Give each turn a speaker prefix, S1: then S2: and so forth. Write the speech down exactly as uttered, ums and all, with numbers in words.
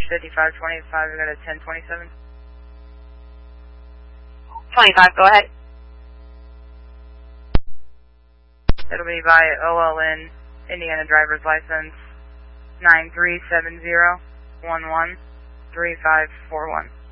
S1: fifty-five twenty-five, I got a ten twenty-seven.
S2: twenty-five, go ahead.
S1: It'll be by O L N, Indiana driver's license, nine three seven zero one one three five four one.